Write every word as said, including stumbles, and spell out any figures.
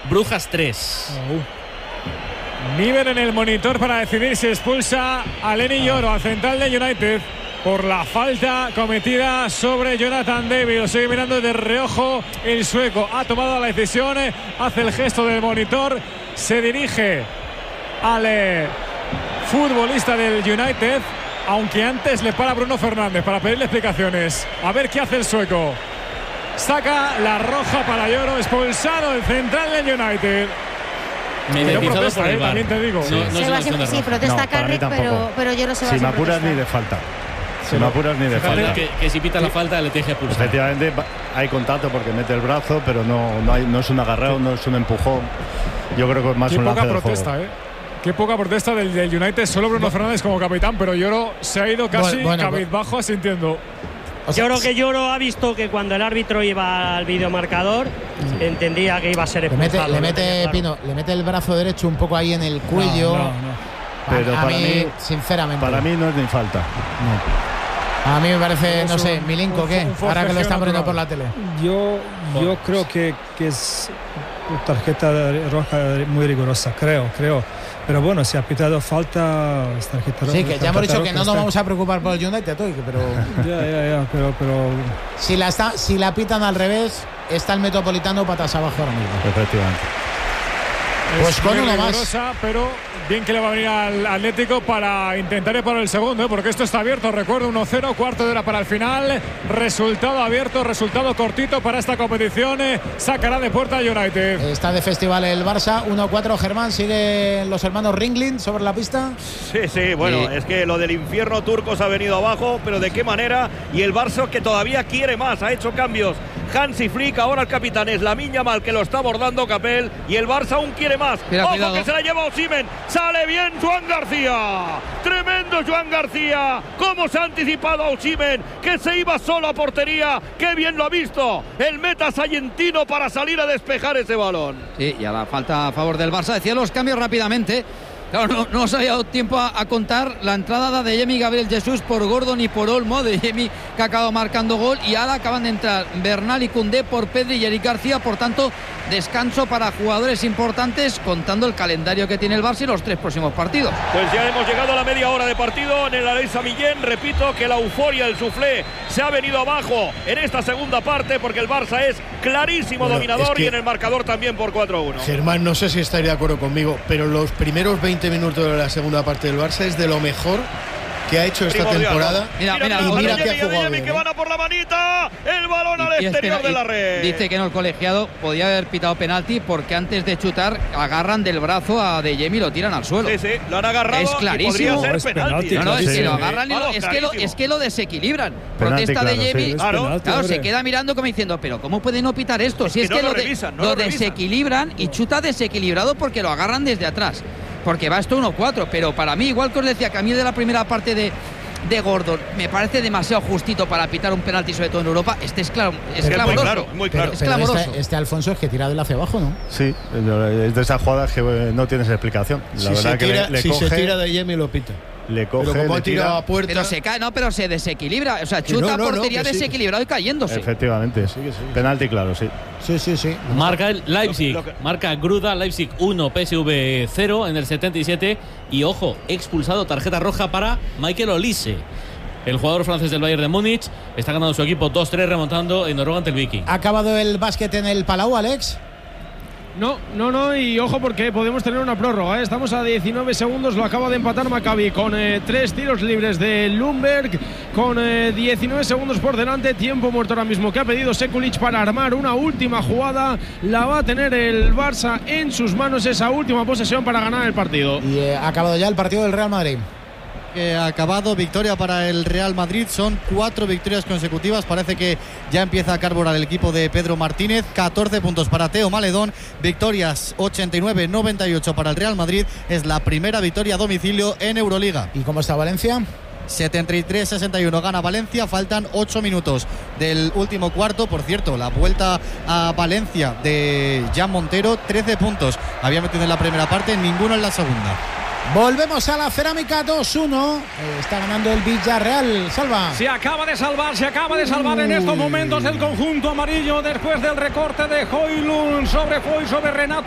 Brujas tres. Uh. Niven en el monitor para decidir si expulsa a Lenny Yoro, al central de United, por la falta cometida sobre Jonathan David. Lo sigue mirando de reojo el sueco. Ha tomado la decisión, hace el gesto del monitor, se dirige al eh, futbolista del United, aunque antes le para Bruno Fernández para pedirle explicaciones. A ver qué hace el sueco. Saca la roja para Yoro, expulsado el central del United. Pero protesta, eh, también te digo. Sí, No, no sí, es una sí protesta no, Carrick, pero, pero Yoro se va si sin me apuras protestar. ni de falta. Si me apuras ni de falta. Que, que si pita la falta le tiene que expulsar. Efectivamente hay contacto porque mete el brazo, pero no, no, hay, no es un agarreo, no es un empujón. Yo creo que es más Qué un lance poca de protesta, juego. eh. Qué poca protesta del, del United. Solo Bruno Fernández como capitán, pero Yoro se ha ido casi Bueno, bueno, cabizbajo asintiendo. O sea, Yo creo que Yoro ha visto que cuando el árbitro iba al videomarcador sí. entendía que iba a ser le mete, expulsado. le mete claro. Pino, le mete el brazo derecho un poco ahí en el cuello. No, no, no. Pero a, a para mí, mí, sinceramente, para mí no es ni falta. no. A mí me parece, Es no un- sé, Milinko, un- ¿qué? un Ahora que lo están poniendo natural. por la tele. Yo, yo creo que, que es tarjeta roja muy rigurosa, creo, creo. Pero bueno, si ha pitado falta, es tarjeta roja. Sí, que ya hemos dicho que no nos está- vamos a preocupar por el United hoy, pero Ya, ya, ya, pero, pero si la está, si la pitan al revés, está el Metropolitano patas abajo ahora mismo. Efectivamente. Pues Es con muy uno más. rigurosa, pero bien que le va a venir al Atlético para intentar ir por el segundo, ¿eh? Porque esto está abierto. Recuerdo, uno cero, cuarto de hora para el final. Resultado abierto, resultado cortito para esta competición. eh, Sacará de puerta a United. Está de festival el Barça, uno cuatro. Germán, siguen los hermanos Ringling sobre la pista. Sí, sí, bueno, Sí. es que lo del infierno turco se ha venido abajo, pero ¿de qué manera? Y el Barça que todavía quiere más, ha hecho cambios. Hansi Flick, ahora el capitán es Lamine Yamal que lo está abordando Capel y el Barça aún quiere más. Mira, Ojo cuidado. que se la lleva Osimhen, sale bien Joan García, tremendo Joan García, cómo se ha anticipado a Osimhen, que se iba solo a portería, qué bien lo ha visto el meta sayentino para salir a despejar ese balón. Sí, y a la falta a favor del Barça. Decía los cambios rápidamente. Claro, no, no os había dado tiempo a, a contar la entrada de Yemi Gabriel Jesús por Gordon y por Olmo, de Yemi que ha acabado marcando gol, y ahora acaban de entrar Bernal y Koundé por Pedri y Eric García. Por tanto, descanso para jugadores importantes, contando el calendario que tiene el Barça y los tres próximos partidos. Pues ya hemos llegado a la media hora de partido en el Alexa Millén. Repito que la euforia, el suflé, se ha venido abajo en esta segunda parte porque el Barça es clarísimo Bueno, dominador es que y en el marcador también por cuatro a uno. Germán, no sé si estaría de acuerdo conmigo, pero los primeros veinte minutos de la segunda parte del Barça es de lo mejor que ha hecho esta Primordial, temporada. ¿no? Mira, Mira, mira, mira, mira mira que ha Yemi, jugado Yemi, bien, que ¿eh? van a por la manita, el balón al Y- y exterior espera, de la y red. Dice que no, el colegiado podía haber pitado penalti porque antes de chutar agarran del brazo a De Jemi y lo tiran al suelo. Sí, sí, lo han agarrado Es y clarísimo. podría ser Es penalti. penalti, No, no, es Sí, que lo sí. agarran y lo, Vamos, es, que lo, clarísimo. es que lo desequilibran. Penalti, Protesta de claro, sí. Jemi. Es Claro, penalti, Claro, se hombre. queda mirando como diciendo, pero ¿cómo puede no pitar esto? Si Es es que que, no lo, lo de- revisan, no lo lo revisan. desequilibran y chuta desequilibrado porque lo agarran desde atrás. Porque va esto uno cuatro, pero para mí, igual que os decía que a mí de la primera parte de, de Gordon me parece demasiado justito para pitar un penalti, sobre todo en Europa, este es, claro, es Es muy clamoroso. claro, muy claro. Es Pero clamoroso. este, este Alfonso es que tira del hacia abajo, ¿no? Sí, es de esas jugadas que eh, no tienes explicación. La Si, verdad se que tira, le, le si coge, se tira de Yemi lo pita. le coge, Pero como le ha tirado tira. a puerta. Pero se cae, no, pero se desequilibra. O sea, Que chuta no, no, no, portería que sí. desequilibrado y cayéndose. Efectivamente, penalti claro, sí. Sí, sí, sí. Marca el Leipzig, Lo que- marca Gruda, Leipzig uno, P S V cero en el setenta y siete. Y ojo, expulsado, tarjeta roja para Michael Olise. El jugador francés del Bayern de Múnich está ganando su equipo dos tres, remontando en Noruega ante el Viking. ¿Ha acabado el básquet en el Palau, Alex? No, no, no, y ojo porque podemos tener una prórroga, ¿eh? Estamos a diecinueve segundos, lo acaba de empatar Maccabi con eh, tres tiros libres de Lundberg, con eh, diecinueve segundos por delante, tiempo muerto ahora mismo que ha pedido Sekulic para armar una última jugada, la va a tener el Barça en sus manos, esa última posesión para ganar el partido. Y eh, ha acabado ya el partido del Real Madrid. Que ha acabado, victoria para el Real Madrid, son cuatro victorias consecutivas, parece que ya empieza a carburar el equipo de Pedro Martínez, catorce puntos para Teo Maledón, victorias ochenta y nueve noventa y ocho para el Real Madrid, es la primera victoria a domicilio en Euroliga. ¿Y cómo está Valencia? setenta y tres sesenta y uno gana Valencia, faltan ocho minutos del último cuarto. Por cierto, la vuelta a Valencia de Jan Montero, trece puntos había metido en la primera parte, ninguno en la segunda. Volvemos a la Cerámica dos uno. Eh, está ganando el Villarreal. Salva. Se acaba de salvar, se acaba de salvar en estos momentos el conjunto amarillo después del recorte de Højlund sobre Foy, sobre Renato